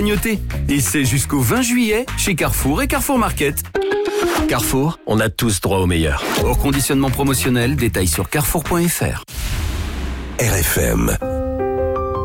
Et c'est jusqu'au 20 juillet chez Carrefour et Carrefour Market. Carrefour, on a tous droit au meilleur. Hors conditionnement promotionnel, détail sur carrefour.fr. RFM.